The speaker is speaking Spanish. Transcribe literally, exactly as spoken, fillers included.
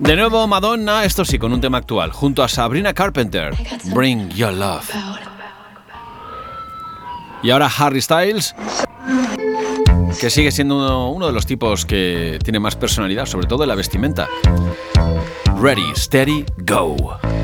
De nuevo Madonna, esto sí, con un tema actual, junto a Sabrina Carpenter, Bring Your Love. Y ahora Harry Styles, que sigue siendo uno, uno de los tipos que tiene más personalidad, sobre todo en la vestimenta. Ready, steady, go.